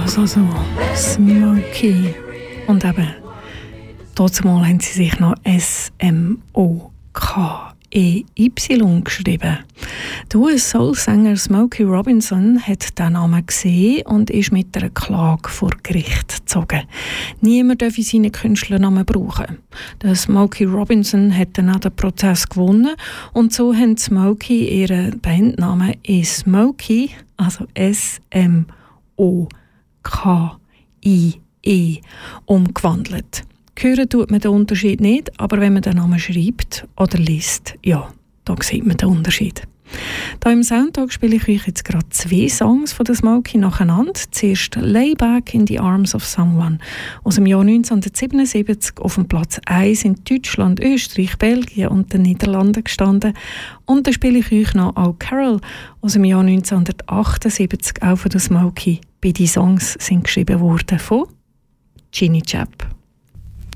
das also Smokey. Und eben, dort mal haben sie sich noch S-M-O-K-E-Y geschrieben. Der US-Soul-Sänger Smokey Robinson hat diesen Namen gesehen und ist mit einer Klage vor Gericht gezogen. Niemand darf seinen Künstlernamen brauchen. Der Smokey Robinson hat dann auch den Prozess gewonnen und so haben Smokey ihren Bandnamen in Smokey, also S-M-O-K-I-E, umgewandelt. Hören tut man den Unterschied nicht, aber wenn man den Namen schreibt oder liest, ja, da sieht man den Unterschied. Hier im Soundtag spiele ich euch jetzt gerade 2 Songs von der Smokey nacheinander. Zuerst «Lay Back in the Arms of Someone» aus dem Jahr 1977 auf dem Platz 1 in Deutschland, Österreich, Belgien und den Niederlanden gestanden. Und dann spiele ich euch noch «Oh Carol» aus dem Jahr 1978, auch von der Smokey. Beide Songs sind geschrieben worden von Ginny Chap.